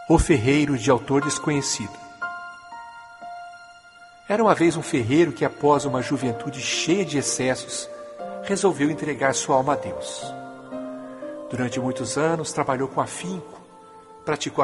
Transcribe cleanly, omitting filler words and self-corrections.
O ferreiro, de autor desconhecido. Era uma vez um ferreiro que, após uma juventude cheia de excessos, resolveu entregar sua alma a Deus. Durante muitos anos trabalhou com afinco, praticou